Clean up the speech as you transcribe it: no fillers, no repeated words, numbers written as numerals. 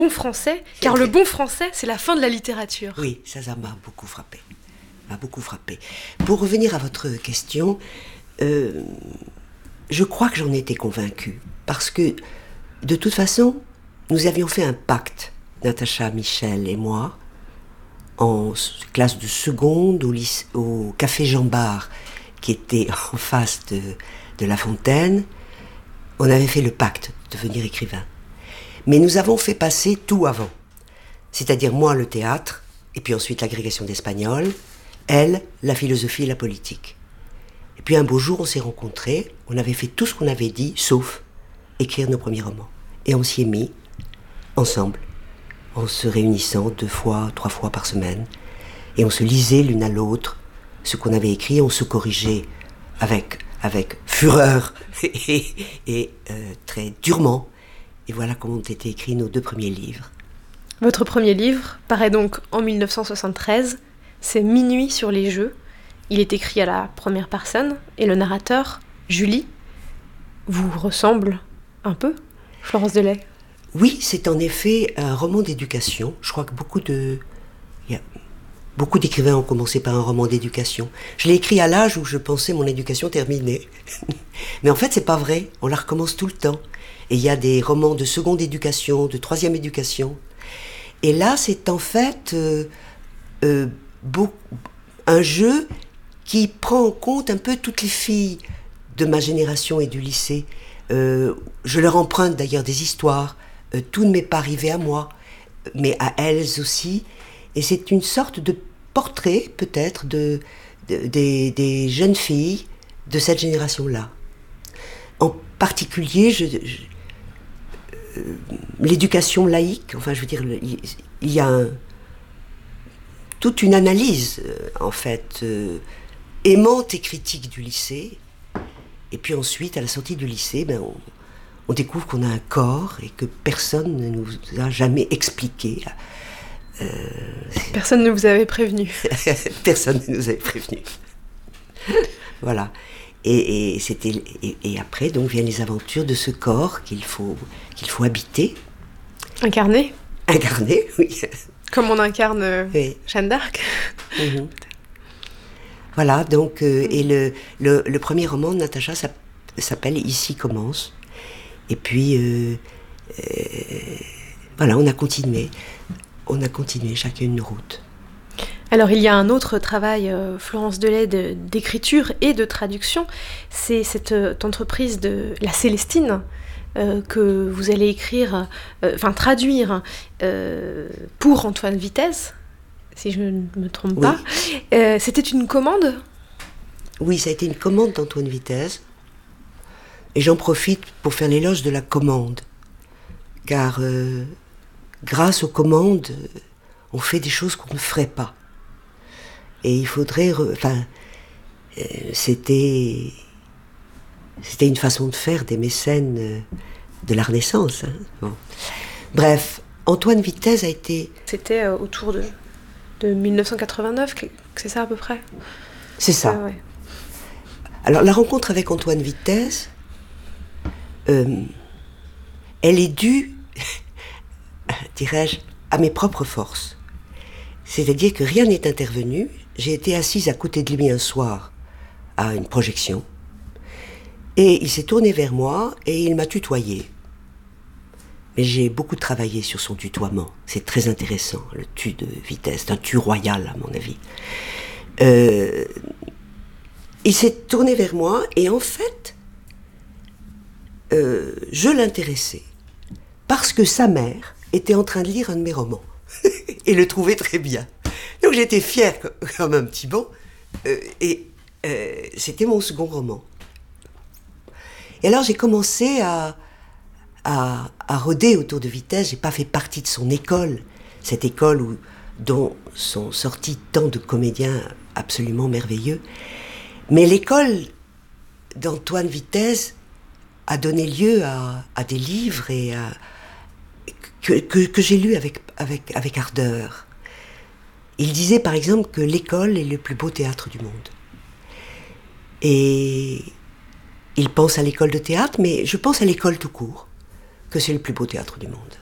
bon français, car le bon français, c'est la fin de la littérature. Oui, ça m'a beaucoup frappé. M'a beaucoup frappé. Pour revenir à votre question, je crois que j'en étais convaincue. Parce que, de toute façon, nous avions fait un pacte, Natacha, Michel et moi, en classe de seconde au café Jean Bart, qui était en face de La Fontaine. On avait fait le pacte de devenir écrivain. Mais nous avons fait passer tout avant. C'est-à-dire moi le théâtre, et puis ensuite l'agrégation d'espagnol, elle, la philosophie et la politique. Et puis un beau jour, on s'est rencontrés, on avait fait tout ce qu'on avait dit, sauf écrire nos premiers romans. Et on s'y est mis, ensemble, en se réunissant 2 fois, 3 fois par semaine. Et on se lisait l'une à l'autre ce qu'on avait écrit, on se corrigeait avec fureur et très durement. Et voilà comment ont été écrits nos 2 premiers livres. Votre premier livre paraît donc en 1973, c'est Minuit sur les jeux. Il est écrit à la première personne et le narrateur, Julie, vous ressemble un peu, Florence Delay. Oui, c'est en effet un roman d'éducation. Je crois que beaucoup d'écrivains ont commencé par un roman d'éducation. Je l'ai écrit à l'âge où je pensais mon éducation terminée. Mais en fait, c'est pas vrai. On la recommence tout le temps. Et il y a des romans de seconde éducation, de troisième éducation. Et là, c'est en fait un jeu qui prend en compte un peu toutes les filles de ma génération et du lycée. Je leur emprunte d'ailleurs des histoires. Tout ne m'est pas arrivé à moi, mais à elles aussi. Et c'est une sorte de portrait, peut-être, des jeunes filles de cette génération-là. En particulier, l'éducation laïque, enfin, je veux dire, il y a toute une analyse, en fait, aimante et critique du lycée. Et puis ensuite, à la sortie du lycée, on découvre qu'on a un corps et que personne ne nous a jamais expliqué. Personne ne vous avait prévenu. Personne ne nous avait prévenu. Voilà. Et après, donc, viennent les aventures de ce corps qu'il faut habiter. Incarner. Incarner, oui. Comme on incarne oui. Jeanne d'Arc. Mm-hmm. Voilà, donc, et le premier roman de Natacha s'appelle Ici commence. Et puis, voilà, on a continué chacun une route. Alors il y a un autre travail, Florence Delay, d'écriture et de traduction, c'est cette entreprise de La Célestine que vous allez écrire, traduire pour Antoine Vitez, si je ne me trompe pas. C'était une commande ? Oui, ça a été une commande d'Antoine Vitez. Et j'en profite pour faire l'éloge de la commande. Car grâce aux commandes, on fait des choses qu'on ne ferait pas. Et il faudrait... c'était une façon de faire des mécènes de la Renaissance. Hein. Bon. Bref, Antoine Vitez a été... C'était autour de 1989, c'est ça à peu près ? C'est ça. Ouais. Alors, la rencontre avec Antoine Vitez, elle est due, dirais-je, à mes propres forces. C'est-à-dire que rien n'est intervenu. J'ai été assise à côté de lui un soir à une projection. Et il s'est tourné vers moi et il m'a tutoyé. Mais j'ai beaucoup travaillé sur son tutoiement. C'est très intéressant, le tu de Vitez. C'est un tu royal, à mon avis. Il s'est tourné vers moi et en fait, je l'intéressais parce que sa mère était en train de lire un de mes romans et le trouvait très bien. Donc j'étais fière comme un petit bon et c'était mon second roman. Et alors j'ai commencé à rôder autour de Vitez. J'ai pas fait partie de son école, cette école dont sont sortis tant de comédiens absolument merveilleux. Mais l'école d'Antoine Vitez a donné lieu à des livres et que j'ai lus avec ardeur. Il disait par exemple que l'école est le plus beau théâtre du monde. Et il pense à l'école de théâtre, mais je pense à l'école tout court, que c'est le plus beau théâtre du monde.